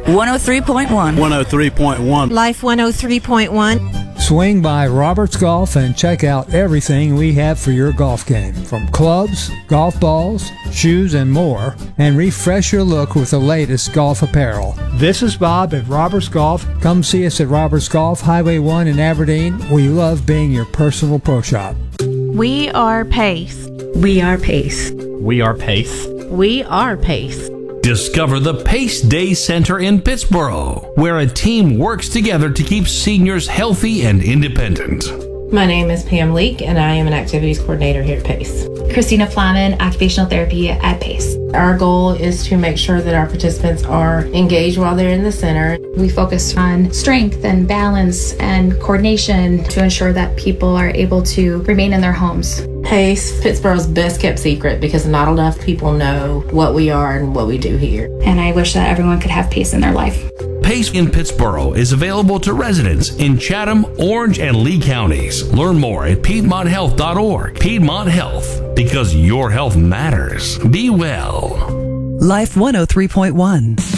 103.1. 103.1. Life 103.1. Swing by Roberts Golf and check out everything we have for your golf game, from clubs, golf balls, shoes, and more, and refresh your look with the latest golf apparel. This is Bob at Roberts Golf. Come see us at Roberts Golf, Highway 1 in Aberdeen. We love being your personal pro shop. We are Pace. We are Pace. We are Pace. We are Pace. Discover the Pace Day Center in Pittsboro, where a team works together to keep seniors healthy and independent. My name is Pam Leake, and I am an activities coordinator here at PACE. Christina Flaman, occupational therapy at PACE. Our goal is to make sure that our participants are engaged while they're in the center. We focus on strength and balance and coordination to ensure that people are able to remain in their homes. PACE, Pittsboro's best kept secret, because not enough people know what we are and what we do here. And I wish that everyone could have PACE in their life. PACE in Pittsboro is available to residents in Chatham, Orange, and Lee counties. Learn more at PiedmontHealth.org. Piedmont Health, because your health matters. Be well. Life 103.1.